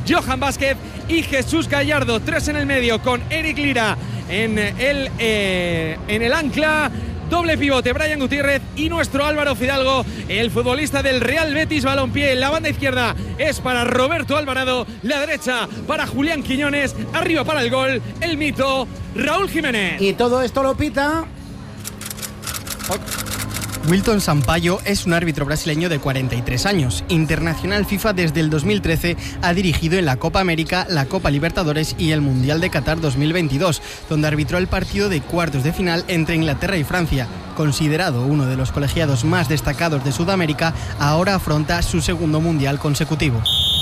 Johan Vázquez y Jesús Gallardo. 3 en el medio con Eric Lira en el ancla. Doble pivote Brian Gutiérrez y nuestro Álvaro Fidalgo, el futbolista del Real Betis Balompié. La banda izquierda es para Roberto Alvarado, la derecha para Julián Quiñones, arriba para el gol el mito Raúl Jiménez. Y todo esto lo pita Wilton Sampaio es un árbitro brasileño de 43 años. Internacional FIFA desde el 2013, ha dirigido en la Copa América, la Copa Libertadores y el Mundial de Qatar 2022, donde arbitró el partido de cuartos de final entre Inglaterra y Francia. Considerado uno de los colegiados más destacados de Sudamérica, ahora afronta su segundo Mundial consecutivo.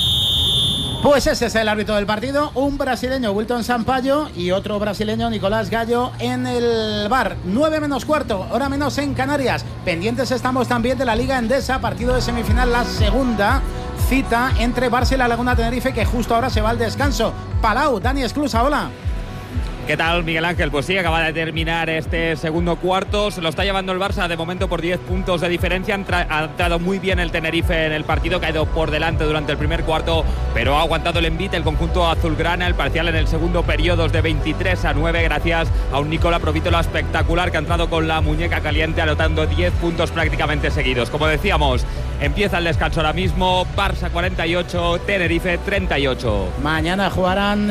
Pues ese es el árbitro del partido, un brasileño, Wilton Sampaio, y otro brasileño, Nicolás Gallo, en el VAR. 9 menos cuarto, hora menos en Canarias. Pendientes estamos también de la Liga Endesa, partido de semifinal, la segunda cita entre Barça y la Laguna Tenerife, que justo ahora se va al descanso. Palau, Dani Esclusa, hola. ¿Qué tal, Miguel Ángel? Pues sí, acaba de terminar este segundo cuarto. Se lo está llevando el Barça de momento por 10 puntos de diferencia. Ha entrado muy bien el Tenerife en el partido, que ha ido por delante durante el primer cuarto, pero ha aguantado el envite el conjunto azulgrana. El parcial en el segundo periodo es de 23-9, gracias a un Nicola Provítola espectacular, que ha entrado con la muñeca caliente, anotando 10 puntos prácticamente seguidos. Como decíamos, empieza el descanso ahora mismo. Barça 48, Tenerife 38. Mañana jugarán,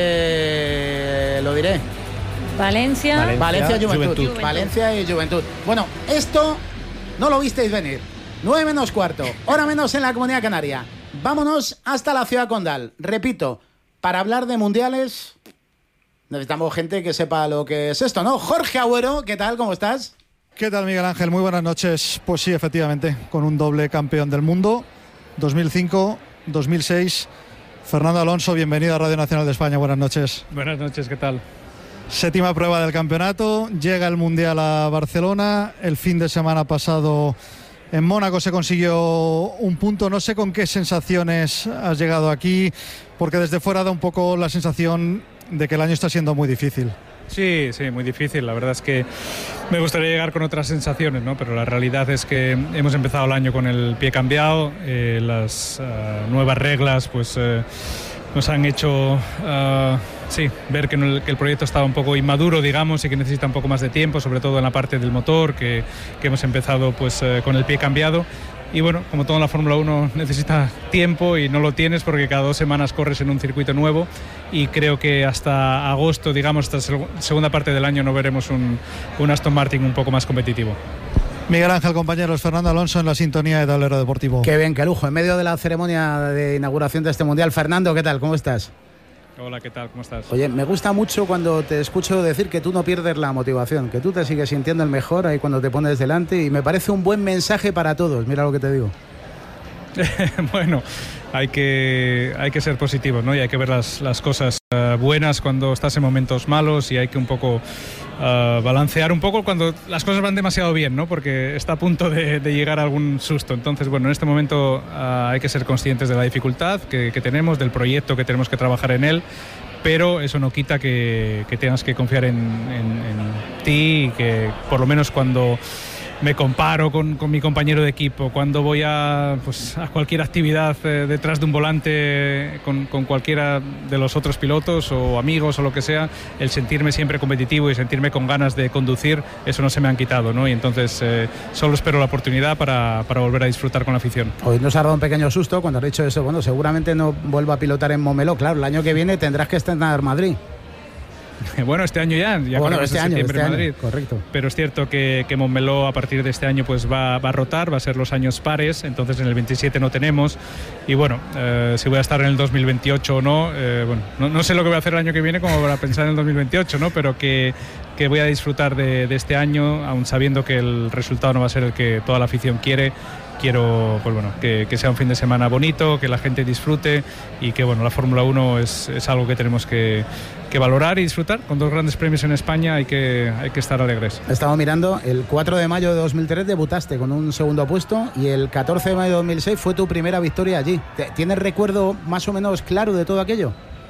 lo diré, Valencia y Juventud. Valencia y Juventud. Bueno, esto no lo visteis venir. 9 menos cuarto, hora menos en la Comunidad Canaria. Vámonos hasta la ciudad condal. Repito, para hablar de mundiales necesitamos gente que sepa lo que es esto, ¿no? Jorge Agüero, ¿qué tal? ¿Cómo estás? ¿Qué tal, Miguel Ángel? Muy buenas noches. Pues sí, efectivamente, con un doble campeón del mundo, 2005, 2006. Fernando Alonso, bienvenido a Radio Nacional de España. Buenas noches. Buenas noches, ¿qué tal? Séptima prueba del campeonato, llega el Mundial a Barcelona. El fin de semana pasado en Mónaco se consiguió un punto. No sé con qué sensaciones has llegado aquí, porque desde fuera da un poco la sensación de que el año está siendo muy difícil. Sí, muy difícil. La verdad es que me gustaría llegar con otras sensaciones, ¿no? Pero la realidad es que hemos empezado el año con el pie cambiado. Las nuevas reglas pues nos han hecho ver que el proyecto estaba un poco inmaduro, digamos, y que necesita un poco más de tiempo, sobre todo en la parte del motor, que hemos empezado pues con el pie cambiado. Y bueno, como todo en la Fórmula 1 necesita tiempo y no lo tienes porque cada 2 semanas corres en un circuito nuevo, y creo que hasta agosto, digamos, esta segunda parte del año no veremos un Aston Martin un poco más competitivo. Miguel Ángel, compañeros, Fernando Alonso en la sintonía de Tablero Deportivo. Qué bien, qué lujo. En medio de la ceremonia de inauguración de este Mundial. Fernando, ¿qué tal? ¿Cómo estás? Hola, ¿qué tal? ¿Cómo estás? Oye, me gusta mucho cuando te escucho decir que tú no pierdes la motivación, que tú te sigues sintiendo el mejor ahí cuando te pones delante, y me parece un buen mensaje para todos. Mira lo que te digo. Bueno, hay que ser positivos, ¿no? Y hay que ver las cosas buenas cuando estás en momentos malos, y hay que un poco balancear un poco cuando las cosas van demasiado bien, ¿no? Porque está a punto de llegar algún susto. Entonces, bueno, en este momento hay que ser conscientes de la dificultad que tenemos, del proyecto que tenemos que trabajar en él, pero eso no quita que tengas que confiar en ti, y que por lo menos cuando me comparo con mi compañero de equipo, cuando voy a cualquier actividad detrás de un volante con cualquiera de los otros pilotos o amigos o lo que sea, el sentirme siempre competitivo y sentirme con ganas de conducir, eso no se me han quitado, ¿no? Y entonces solo espero la oportunidad para volver a disfrutar con la afición. Hoy nos ha dado un pequeño susto cuando has dicho eso. Bueno, seguramente no vuelva a pilotar en Montmeló. Claro, el año que viene tendrás que estrenar Madrid. Bueno, este año ya bueno, este año, en Madrid. Correcto. Pero es cierto que Montmeló a partir de este año pues va a rotar, va a ser los años pares, entonces en el 27 no tenemos, y bueno, si voy a estar en el 2028 o no, no sé lo que voy a hacer el año que viene como para pensar en el 2028, ¿no? Pero que voy a disfrutar de este año, aun sabiendo que el resultado no va a ser el que toda la afición quiere. Quiero que sea un fin de semana bonito, que la gente disfrute, y que la Fórmula 1 es algo que tenemos que valorar y disfrutar. Con 2 grandes premios en España hay que estar alegres. Estaba mirando, el 4 de mayo de 2003 debutaste con un segundo puesto, y el 14 de mayo de 2006 fue tu primera victoria allí. ¿Tienes recuerdo más o menos claro de todo aquello?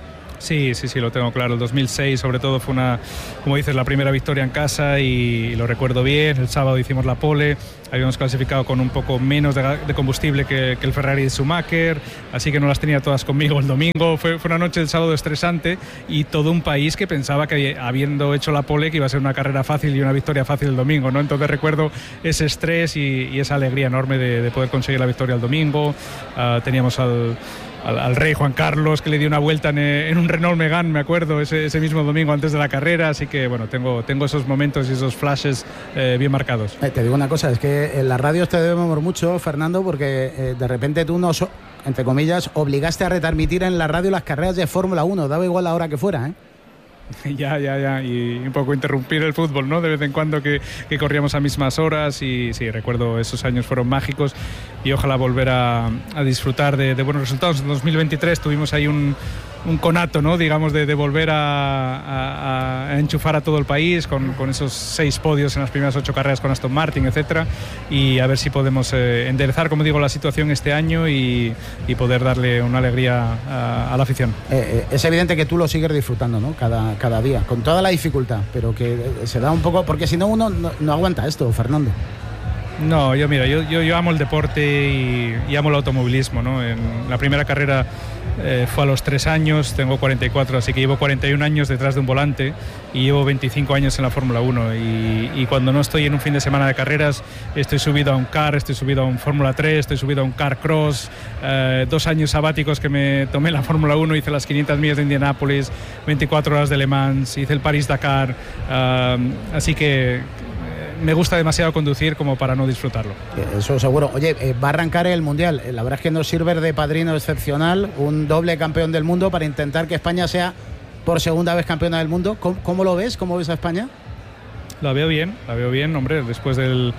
Sí, lo tengo claro. El 2006 sobre todo fue como dices, la primera victoria en casa y lo recuerdo bien. El sábado hicimos la pole, habíamos clasificado con un poco menos de combustible que el Ferrari de Schumacher, así que no las tenía todas conmigo el domingo. Fue una noche del sábado estresante y todo un país que pensaba que habiendo hecho la pole que iba a ser una carrera fácil y una victoria fácil el domingo, ¿no? Entonces recuerdo ese estrés y esa alegría enorme de poder conseguir la victoria el domingo. Teníamos al rey Juan Carlos, que le dio una vuelta en un Renault Megane, me acuerdo, ese mismo domingo antes de la carrera, así que bueno, tengo esos momentos y esos flashes bien marcados. Te digo una cosa, es que en la radio te debemos mucho, Fernando, porque de repente tú nos, entre comillas, obligaste a retransmitir en la radio las carreras de Fórmula 1, daba igual la hora que fuera, ¿eh? Ya, y un poco interrumpir el fútbol, ¿no? De vez en cuando que corríamos a mismas horas y sí, recuerdo esos años fueron mágicos y ojalá volver a disfrutar de buenos resultados. En 2023 tuvimos ahí un conato, ¿no? Digamos, de volver a enchufar a todo el país con esos 6 podios en las primeras 8 carreras con Aston Martin, etcétera, y a ver si podemos enderezar, como digo, la situación este año y poder darle una alegría a la afición. Es evidente que tú lo sigues disfrutando, ¿no? Cada día, con toda la dificultad, pero que se da un poco, porque si no uno no aguanta esto, Fernando. No, yo amo el deporte y amo el automovilismo, ¿no? En la primera carrera fue a los 3 años, tengo 44, así que llevo 41 años detrás de un volante y llevo 25 años en la Fórmula 1 y cuando no estoy en un fin de semana de carreras estoy subido a un car, estoy subido a un Fórmula 3, estoy subido a un car cross, 2 años sabáticos que me tomé la Fórmula 1, hice las 500 millas de Indianápolis, 24 horas de Le Mans, hice el París-Dakar, así que me gusta demasiado conducir como para no disfrutarlo. Eso seguro. Oye, va a arrancar el Mundial. La verdad es que nos sirve de padrino excepcional, un doble campeón del mundo para intentar que España sea por segunda vez campeona del mundo. ¿Cómo lo ves? ¿Cómo ves a España? La veo bien, hombre, después del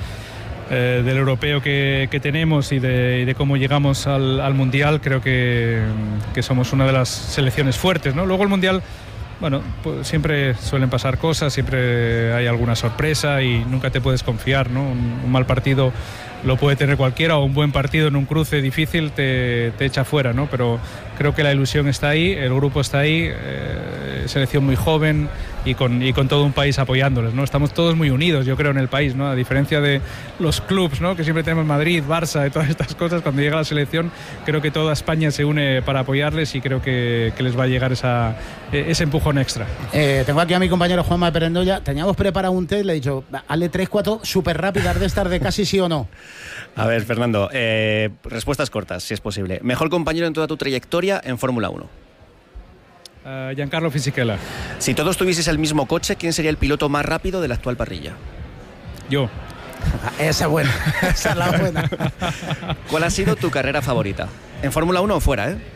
europeo que tenemos y de cómo llegamos al Mundial, creo que somos una de las selecciones fuertes, ¿no? Luego el Mundial, bueno, pues siempre suelen pasar cosas, siempre hay alguna sorpresa y nunca te puedes confiar, ¿no? Un mal partido lo puede tener cualquiera o un buen partido en un cruce difícil te echa fuera, ¿no? Pero creo que la ilusión está ahí, el grupo está ahí, selección muy joven y con todo un país apoyándoles, ¿no? Estamos todos muy unidos, yo creo, en el país, ¿no? A diferencia de los clubs, ¿no? Que siempre tenemos Madrid, Barça y todas estas cosas, cuando llega la selección creo que toda España se une para apoyarles y creo que les va a llegar ese empujón extra. Tengo aquí a mi compañero Juanma de Perendoya. Teníamos preparado un test, le he dicho, hazle 3-4 súper rápidas de estar de casi sí o no. A ver, Fernando, respuestas cortas, si es posible. Mejor compañero en toda tu trayectoria en Fórmula 1. Giancarlo Fisichella. Si todos tuvieses el mismo coche, ¿quién sería el piloto más rápido de la actual parrilla? Yo. Esa es buena, esa es la buena. ¿Cuál ha sido tu carrera favorita? ¿En Fórmula 1 o fuera, eh?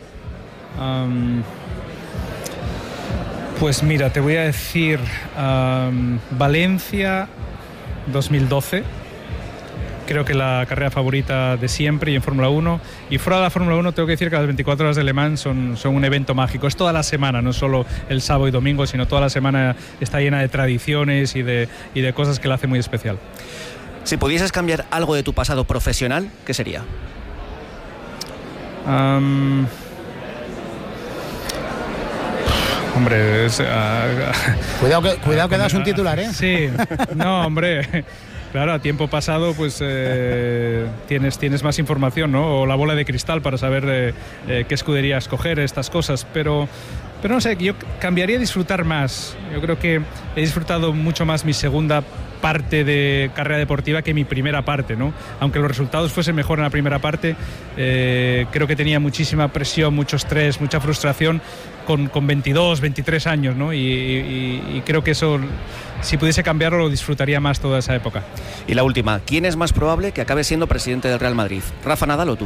Pues mira, te voy a decir Valencia 2012. Creo que la carrera favorita de siempre y en Fórmula 1. Y fuera de la Fórmula 1 tengo que decir que las 24 horas de Le Mans son un evento mágico. Es toda la semana, no solo el sábado y domingo, sino toda la semana está llena de tradiciones y de cosas que la hace muy especial. Si pudieses cambiar algo de tu pasado profesional, ¿qué sería? Hombre, cuidado que das un titular, ¿eh? Sí, no, hombre. Claro, a tiempo pasado pues tienes más información, ¿no? O la bola de cristal para saber qué escudería escoger, estas cosas, pero no sé, yo cambiaría disfrutar más. Yo creo que he disfrutado mucho más mi segunda parte de carrera deportiva que mi primera parte, ¿no? Aunque los resultados fuesen mejor en la primera parte, creo que tenía muchísima presión, mucho estrés, mucha frustración con 22, 23 años, ¿no? Y creo que eso, si pudiese cambiarlo, lo disfrutaría más toda esa época. Y la última, ¿quién es más probable que acabe siendo presidente del Real Madrid? ¿Rafa Nadal o tú?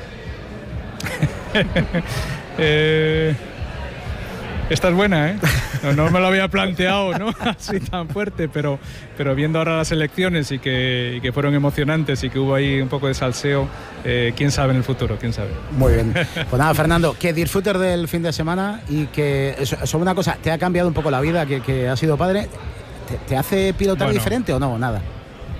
Esta es buena, ¿eh? No me lo había planteado, ¿no? Así tan fuerte, pero viendo ahora las elecciones y que fueron emocionantes y que hubo ahí un poco de salseo, quién sabe en el futuro, quién sabe. Muy bien. Pues nada, Fernando, que disfrutes del fin de semana y que sobre una cosa, ¿te ha cambiado un poco la vida que has sido padre? ¿Te hace pilotar diferente o no? Nada.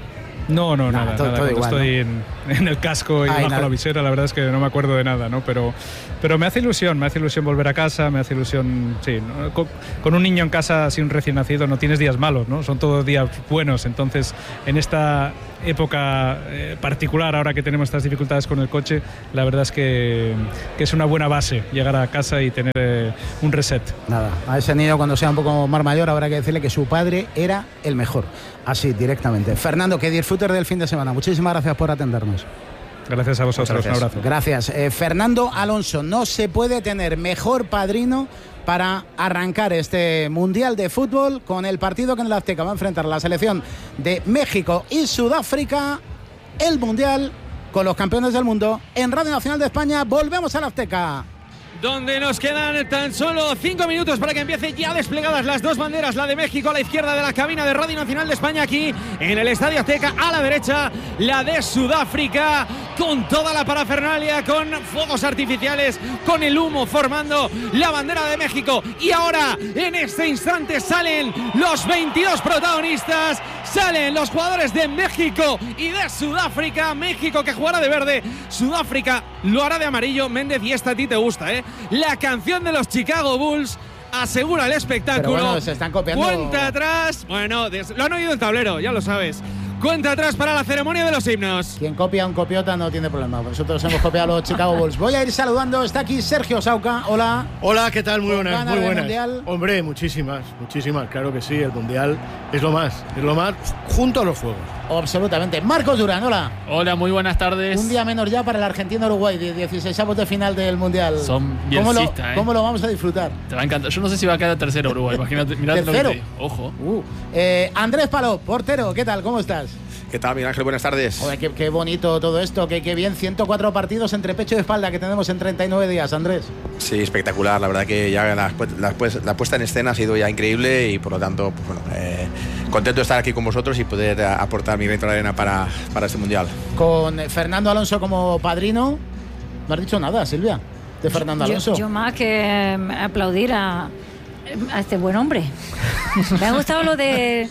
No, nada. Todo Cuando igual, estoy en el casco y bajo la visera, la verdad es que no me acuerdo de nada, ¿no? Pero me hace ilusión volver a casa, me hace ilusión, sí, ¿no? Con un niño en casa, así un recién nacido, no tienes días malos, ¿no? Son todos días buenos. Entonces, en esta época particular, ahora que tenemos estas dificultades con el coche, la verdad es que es una buena base llegar a casa y tener un reset. Nada, a ese niño cuando sea un poco más mayor habrá que decirle que su padre era el mejor, así directamente. Fernando, que disfrutes del fin de semana. Muchísimas gracias por atendernos. Gracias a vosotros, gracias. Un abrazo. Gracias. Fernando Alonso, no se puede tener mejor padrino para arrancar este Mundial de Fútbol con el partido que en el Azteca va a enfrentar la selección de México y Sudáfrica, el Mundial con los campeones del mundo en Radio Nacional de España. Volvemos al Azteca, donde nos quedan tan solo 5 minutos para que empiece ya desplegadas las dos banderas, la de México a la izquierda de la cabina de Radio Nacional de España, aquí en el Estadio Azteca, a la derecha la de Sudáfrica, con toda la parafernalia, con fuegos artificiales, con el humo formando la bandera de México. Y ahora, en este instante, salen los 22 protagonistas, salen los jugadores de México y de Sudáfrica. México que jugará de verde, Sudáfrica lo hará de amarillo. Méndez, y esta a ti te gusta, ¿eh? La canción de los Chicago Bulls asegura el espectáculo. Pero bueno, se están copiando. Cuenta atrás. Bueno, lo han oído en tablero, ya lo sabes. Cuenta atrás para la ceremonia de los himnos. Quien copia a un copiota no tiene problema. Nosotros hemos copiado a los Chicago Bulls. Voy a ir saludando. Está aquí Sergio Sauca. Hola. Hola, ¿qué tal? Muy buenas. Muy buenas. Mundial? Hombre, muchísimas. Claro que sí. El Mundial es lo más junto a los Juegos. Absolutamente. Marcos Durán, hola. Hola, muy buenas tardes. Un día menos ya para el Argentina-Uruguay, 16avos de final del Mundial. Son bielcistas, ¿Cómo lo vamos a disfrutar? Te va a encantar. Yo no sé si va a quedar tercero Uruguay. Imagínate, mirad lo que te digo. Ojo. Andrés Paló, portero, ¿qué tal? ¿Cómo estás? ¿Qué tal, Miguel Ángel? Buenas tardes. Joder, qué bonito todo esto, qué bien. 104 partidos entre pecho y espalda que tenemos en 39 días, Andrés. Sí, espectacular. La verdad que ya la puesta en escena ha sido ya increíble y por lo tanto, pues bueno, contento de estar aquí con vosotros y poder aportar mi granito de arena para este Mundial. Con Fernando Alonso como padrino, no has dicho nada, Silvia, de Fernando Alonso. Yo más que aplaudir a este buen hombre. Me ha gustado lo de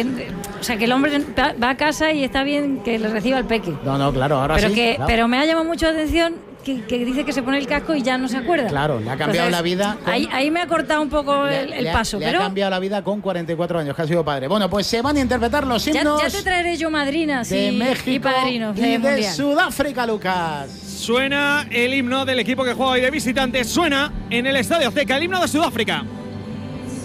o sea, que el hombre va a casa y está bien que le reciba el peque. No, claro, ahora pero sí. Pero me ha llamado mucho la atención que dice que se pone el casco y ya no se acuerda. Claro, le ha cambiado la vida. Ahí me ha cortado un poco el paso. Le ha cambiado la vida con 44 años, que ha sido padre. Bueno, pues se van a interpretar los himnos. Ya te traeré yo madrinas de México y padrinos y de Mundial. Sudáfrica, Lucas. Suena el himno del equipo que juega hoy de visitante. Suena en el Estadio Azteca el himno de Sudáfrica.